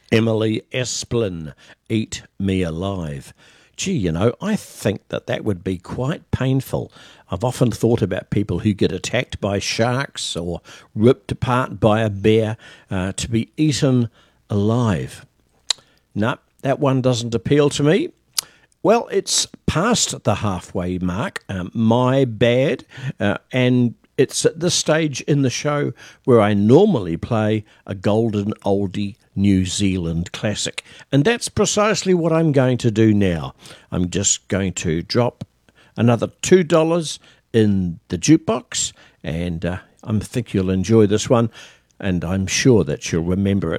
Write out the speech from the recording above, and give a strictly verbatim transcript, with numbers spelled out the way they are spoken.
Emily Esplin, Eat Me Alive. Gee, you know, I think that that would be quite painful. I've often thought about people who get attacked by sharks or ripped apart by a bear, uh, to be eaten alive. No, that one doesn't appeal to me. Well, it's past the halfway mark, um, my bad, uh, and it's at this stage in the show where I normally play a golden oldie New Zealand classic. And that's precisely what I'm going to do now. I'm just going to drop another two dollars in the jukebox, and uh, I think you'll enjoy this one, and I'm sure that you'll remember it